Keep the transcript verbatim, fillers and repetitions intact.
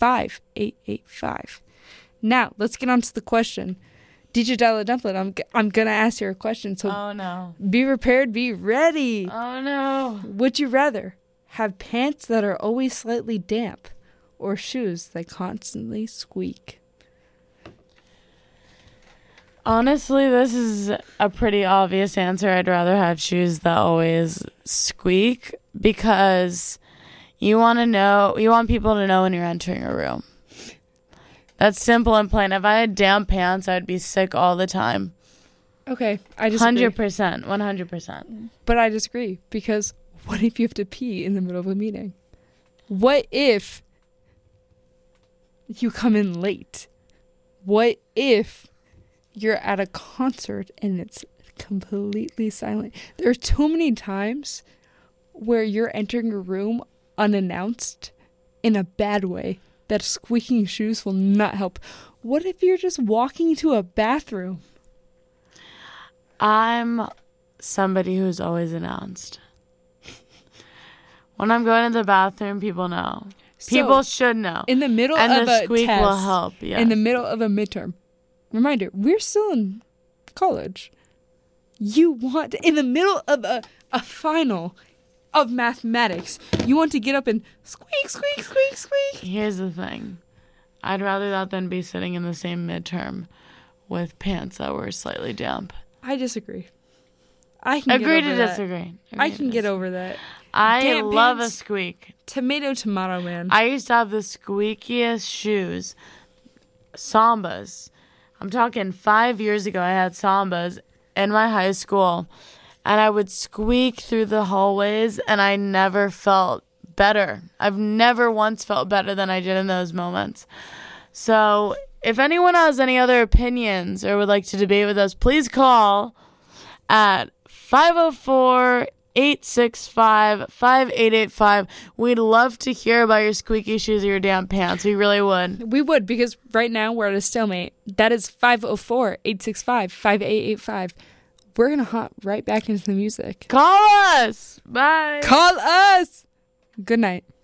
five eight eight five. Now, let's get on to the question. D J Dollar Dumpling, I'm, I'm going to ask you a question. So oh, no. Be prepared, be ready. Oh, no. Would you rather have pants that are always slightly damp or shoes that constantly squeak? Honestly, this is a pretty obvious answer. I'd rather have shoes that always squeak because you want to know, you want people to know when you're entering a room. That's simple and plain. If I had damp pants, I'd be sick all the time. Okay, I disagree. one hundred percent, one hundred percent. But I disagree because what if you have to pee in the middle of a meeting? What if you come in late? What if you're at a concert and it's completely silent? There are too many times where you're entering a room unannounced in a bad way that squeaking shoes will not help. What if you're just walking to a bathroom? I'm somebody who's always announced. When I'm going to the bathroom, people know. People so, should know. In the middle and of the a squeak test, will help. Yes. In the middle of a midterm. Reminder, we're still in college. You want, in the middle of a, a final of mathematics, you want to get up and squeak, squeak, squeak, squeak. Here's the thing. I'd rather that than be sitting in the same midterm with pants that were slightly damp. I disagree. I can Agree get over to that. disagree. Agree I to can disagree. get over that. I Damp love pants, a squeak. Tomato, tomato, man. I used to have the squeakiest shoes. Sambas. I'm talking five years ago, I had Sambas in my high school. And I would squeak through the hallways, and I never felt better. I've never once felt better than I did in those moments. So if anyone has any other opinions or would like to debate with us, please call at five oh four, eight six five, five eight eight five. We'd love to hear about your squeaky shoes or your damp pants. We really would. We would, because right now we're at a stalemate. That is five oh four, eight six five, five eight eight five. We're going to hop right back into the music. Call us. Bye. Call us. Good night.